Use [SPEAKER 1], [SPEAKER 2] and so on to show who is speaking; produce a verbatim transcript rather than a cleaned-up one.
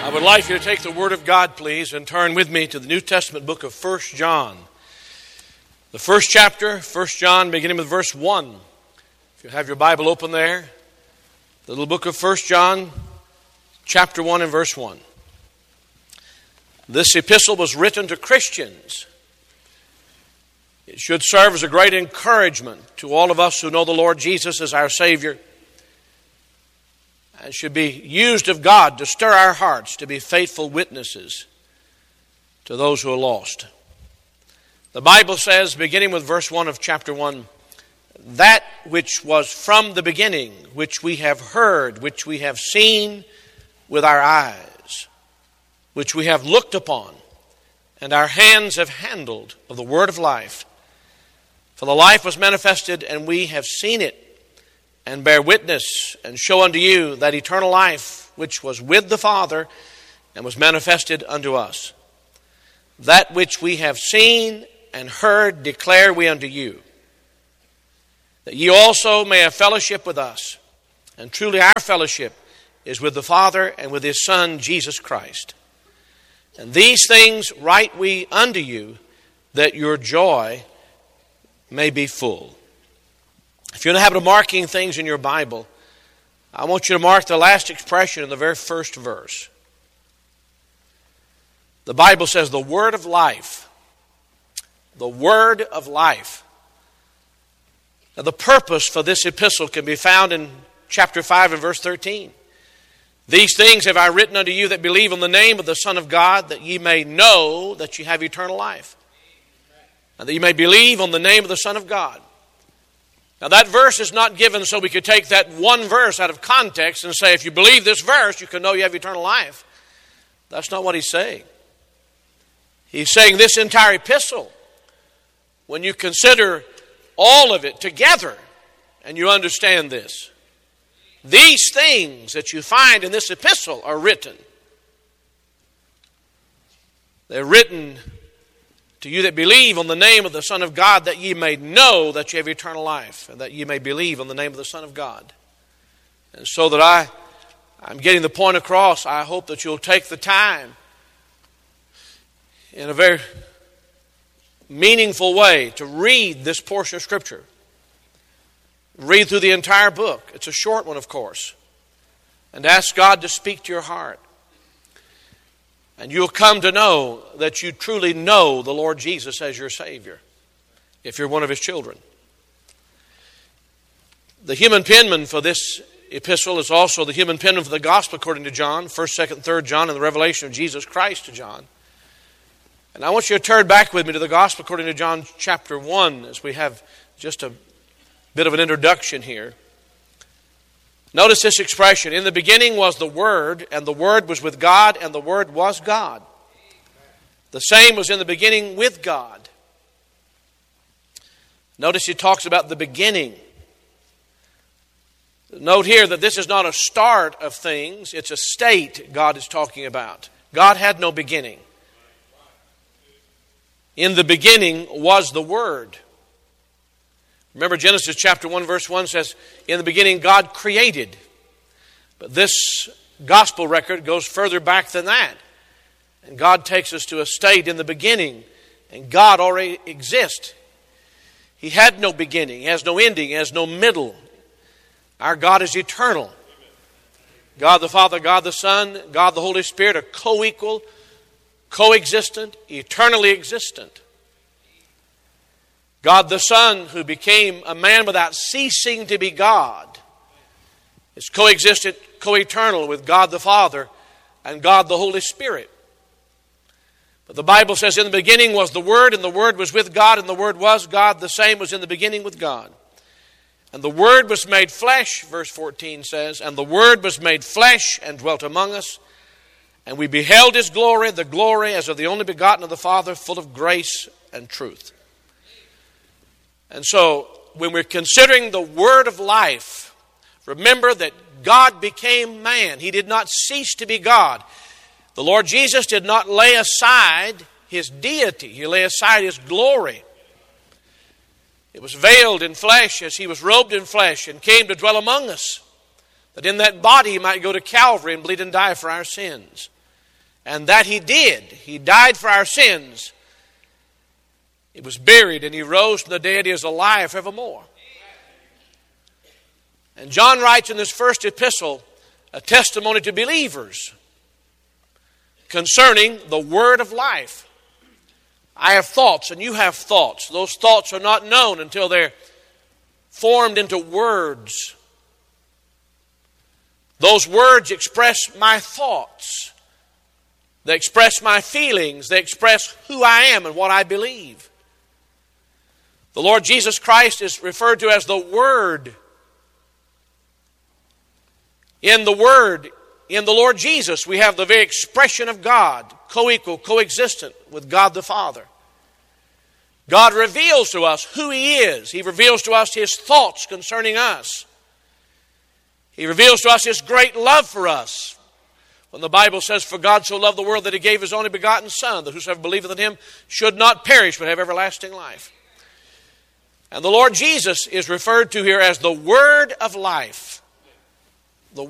[SPEAKER 1] I would like you to take the Word of God, please, and turn with me to the New Testament book of First John. The first chapter, First John, beginning with verse one. If you have your Bible open there, the little book of First John, chapter one and verse one. This epistle was written to Christians. It should serve as a great encouragement to all of us who know the Lord Jesus as our Savior, and should be used of God to stir our hearts to be faithful witnesses to those who are lost. The Bible says, beginning with verse one of chapter one, that which was from the beginning, which we have heard, which we have seen with our eyes, which we have looked upon, and our hands have handled of the word of life. For the life was manifested, and we have seen it, and bear witness, and show unto you that eternal life which was with the Father, and was manifested unto us. That which we have seen and heard declare we unto you, that ye also may have fellowship with us. And truly our fellowship is with the Father and with His Son, Jesus Christ. And these things write we unto you, that your joy may be full. If you're in the habit of marking things in your Bible, I want you to mark the last expression in the very first verse. The Bible says the word of life. The word of life. Now, the purpose for this epistle can be found in chapter five and verse thirteen. These things have I written unto you that believe on the name of the Son of God, that ye may know that ye have eternal life. And that ye may believe on the name of the Son of God. Now, that verse is not given so we could take that one verse out of context and say, if you believe this verse, you can know you have eternal life. That's not what he's saying. He's saying this entire epistle, when you consider all of it together and you understand this, these things that you find in this epistle are written. They're written to you that believe on the name of the Son of God, that ye may know that ye have eternal life, and that ye may believe on the name of the Son of God. And so that I, I'm getting the point across, I hope that you'll take the time in a very meaningful way to read this portion of Scripture. Read through the entire book. It's a short one, of course. And ask God to speak to your heart. And you'll come to know that you truly know the Lord Jesus as your Savior, if you're one of His children. The human penman for this epistle is also the human penman for the Gospel according to John, first, second, third John, and the revelation of Jesus Christ to John. And I want you to turn back with me to the Gospel according to John chapter one, as we have just a bit of an introduction here. Notice this expression, in the beginning was the Word, and the Word was with God, and the Word was God. The same was in the beginning with God. Notice he talks about the beginning. Note here that this is not a start of things, it's a state God is talking about. God had no beginning. In the beginning was the Word. Remember, Genesis chapter one verse one says, in the beginning God created. But this gospel record goes further back than that. And God takes us to a state in the beginning. And God already exists. He had no beginning. He has no ending. He has no middle. Our God is eternal. God the Father, God the Son, God the Holy Spirit are co-equal, co-existent, eternally existent. God the Son, who became a man without ceasing to be God, is coexistent, co-eternal with God the Father and God the Holy Spirit. But the Bible says, in the beginning was the Word, and the Word was with God, and the Word was God. The same was in the beginning with God. And the Word was made flesh, verse fourteen says, and the Word was made flesh and dwelt among us. And we beheld His glory, the glory as of the only begotten of the Father, full of grace and truth. And so, when we're considering the word of life, remember that God became man. He did not cease to be God. The Lord Jesus did not lay aside His deity. He lay aside His glory. It was veiled in flesh as He was robed in flesh and came to dwell among us, that in that body He might go to Calvary and bleed and die for our sins. And that He did. He died for our sins. He was buried and He rose from the dead. He is alive forevermore. And John writes in this first epistle a testimony to believers concerning the word of life. I have thoughts and you have thoughts. Those thoughts are not known until they're formed into words. Those words express my thoughts. They express my feelings. They express who I am and what I believe. The Lord Jesus Christ is referred to as the Word. In the Word, in the Lord Jesus, we have the very expression of God, co-equal, co-existent with God the Father. God reveals to us who He is. He reveals to us His thoughts concerning us. He reveals to us His great love for us. When the Bible says, "For God so loved the world that He gave His only begotten Son, that whosoever believeth in Him should not perish but have everlasting life." And the Lord Jesus is referred to here as the Word of life.